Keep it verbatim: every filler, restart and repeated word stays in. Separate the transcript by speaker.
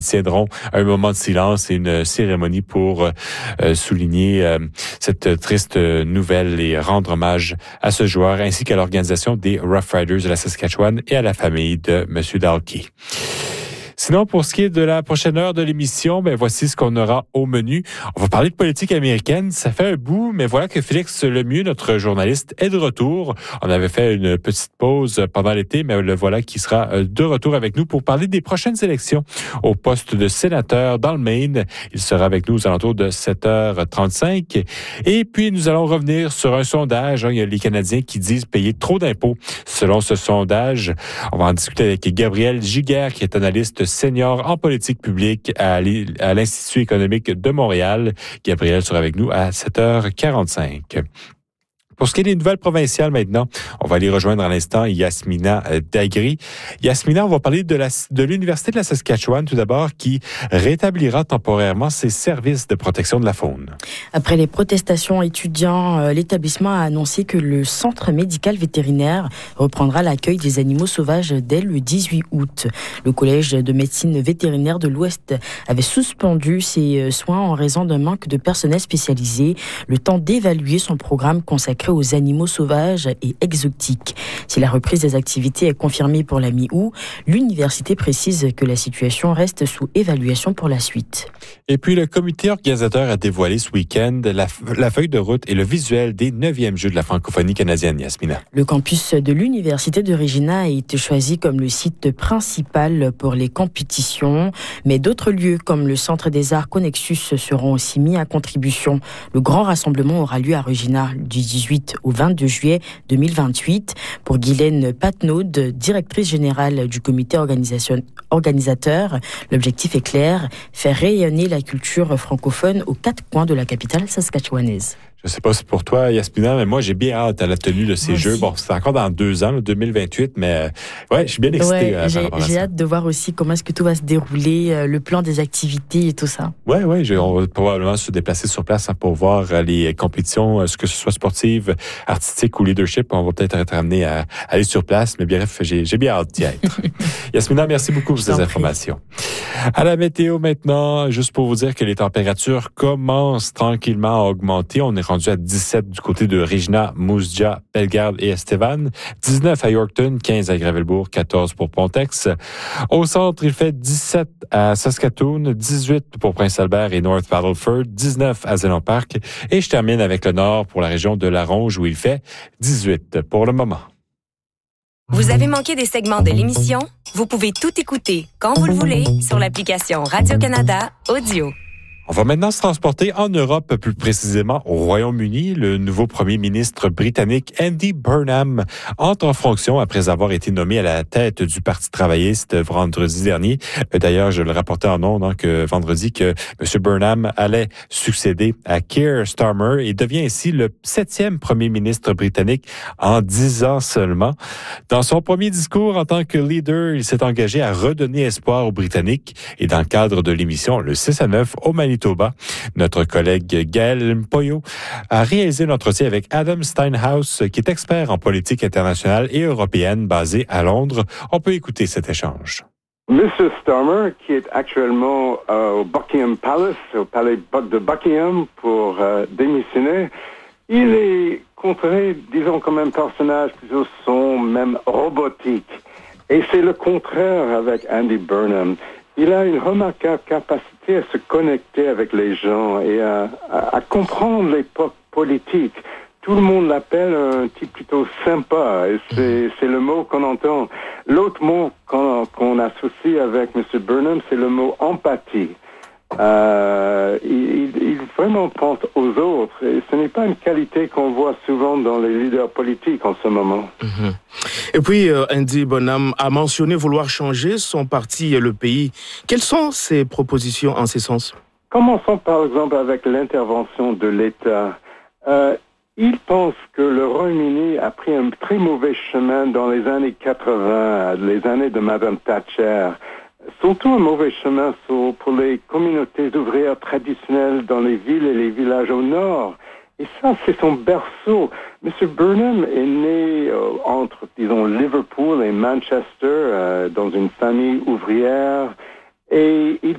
Speaker 1: tiendront un moment de silence et une cérémonie pour euh, souligner euh, cette triste nouvelle et rendre hommage à ce joueur ainsi qu'à l'organisation des Rough Riders de la Saskatchewan et à la famille de M. Dalkey. Sinon, pour ce qui est de la prochaine heure de l'émission, ben voici ce qu'on aura au menu. On va parler de politique américaine. Ça fait un bout, mais voilà que Félix Lemieux, notre journaliste, est de retour. On avait fait une petite pause pendant l'été, mais le voilà qui sera de retour avec nous pour parler des prochaines élections au poste de sénateur dans le Maine. Il sera avec nous aux alentours de sept heures trente-cinq. Et puis, nous allons revenir sur un sondage. Il y a les Canadiens qui disent payer trop d'impôts. Selon ce sondage, on va en discuter avec Gabriel Giguère, qui est analyste senior en politique publique à l'Institut économique de Montréal. Gabriel sera avec nous à sept heures quarante-cinq. Pour ce qui est des nouvelles provinciales maintenant, on va aller rejoindre à l'instant Yasmina Dagri. Yasmina, on va parler de, la, de l'Université de la Saskatchewan tout d'abord qui rétablira temporairement ses services de protection de la faune.
Speaker 2: Après les protestations étudiants, l'établissement a annoncé que le centre médical vétérinaire reprendra l'accueil des animaux sauvages dès le dix-huit août. Le Collège de médecine vétérinaire de l'Ouest avait suspendu ses soins en raison d'un manque de personnel spécialisé, le temps d'évaluer son programme consacré aux animaux sauvages et exotiques. Si la reprise des activités est confirmée pour la mi-août, l'université précise que la situation reste sous évaluation pour la suite.
Speaker 1: Et puis, le comité organisateur a dévoilé ce week-end la, la feuille de route et le visuel des neuvièmes Jeux de la francophonie canadienne, Yasmina.
Speaker 2: Le campus de l'université de Regina a été choisi comme le site principal pour les compétitions, mais d'autres lieux comme le Centre des Arts Connexus seront aussi mis à contribution. Le grand rassemblement aura lieu à Regina du dix-huit au vingt-deux juillet deux mille vingt-huit. Pour Guylaine Patnaud, directrice générale du comité organisation, organisateur, l'objectif est clair, faire rayonner la culture francophone aux quatre coins de la capitale saskatchewanaise.
Speaker 1: Je ne sais pas si pour toi, Yasmina, mais moi, j'ai bien hâte à la tenue de ces
Speaker 2: moi
Speaker 1: Jeux.
Speaker 2: aussi.
Speaker 1: Bon, c'est encore dans deux ans, deux mille vingt-huit, mais euh, ouais, je suis bien excité.
Speaker 2: Ouais,
Speaker 1: euh,
Speaker 2: j'ai,
Speaker 1: par rapport à
Speaker 2: j'ai
Speaker 1: ça.
Speaker 2: hâte de voir aussi comment est-ce que tout va se dérouler, euh, le plan des activités et tout ça.
Speaker 1: Ouais, ouais, je, on va probablement se déplacer sur place hein, pour voir euh, les compétitions, euh, ce que ce soit sportive, artistique ou leadership. On va peut-être être amené à, à aller sur place, mais bref, j'ai, j'ai bien hâte d'y être. Yasmina, merci beaucoup pour ces informations. À la météo maintenant, juste pour vous dire que les températures commencent tranquillement à augmenter. On est rendu à dix-sept du côté de Regina, Moose Jaw, Bellegarde et Estevan. dix-neuf à Yorkton, quinze à Gravelbourg, quatorze pour Pontex. Au centre, il fait dix-sept à Saskatoon, dix-huit pour Prince-Albert et North Battleford, dix-neuf à Zénon Park. Et je termine avec le nord pour la région de La Ronge où il fait dix-huit pour le moment.
Speaker 3: Vous avez manqué des segments de l'émission? Vous pouvez tout écouter quand vous le voulez sur l'application Radio-Canada Audio.
Speaker 1: On va maintenant se transporter en Europe, plus précisément au Royaume-Uni. Le nouveau premier ministre britannique Andy Burnham entre en fonction après avoir été nommé à la tête du Parti travailliste vendredi dernier. D'ailleurs, je le rapportais en ondes hein, que vendredi que M. Burnham allait succéder à Keir Starmer et devient ainsi le septième premier ministre britannique en dix ans seulement. Dans son premier discours en tant que leader, il s'est engagé à redonner espoir aux Britanniques et dans le cadre de l'émission Le six à neuf au Manitoba, notre collègue Gaël Mpoyo a réalisé un entretien avec Adam Steinhaus, qui est expert en politique internationale et européenne basé à Londres. On peut écouter cet échange.
Speaker 4: monsieur Starmer, qui est actuellement euh, au Buckingham Palace, au palais de Buckingham, pour euh, démissionner, il est considéré, disons, comme un personnage plutôt sombre, même robotique. Et c'est le contraire avec Andy Burnham. Il a une remarquable capacité à se connecter avec les gens et à, à, à comprendre l'époque politique. Tout le monde l'appelle un type plutôt sympa, et c'est, c'est le mot qu'on entend. L'autre mot qu'on, qu'on associe avec M. Burnham, c'est le mot empathie. Euh, il, il vraiment pense aux autres, et ce n'est pas une qualité qu'on voit souvent dans les leaders politiques en ce moment.
Speaker 5: Mmh. Et puis, euh, Andy Burnham a mentionné vouloir changer son parti et le pays. Quelles sont ses propositions en ce sens?
Speaker 4: Commençons par exemple avec l'intervention de l'État. Euh, il pense que le Royaume-Uni a pris un très mauvais chemin dans les années quatre-vingts, les années de Madame Thatcher. Surtout un mauvais chemin pour les communautés ouvrières traditionnelles dans les villes et les villages au nord. Et ça, c'est son berceau. M. Burnham est né euh, entre, disons, Liverpool et Manchester, euh, dans une famille ouvrière. Et il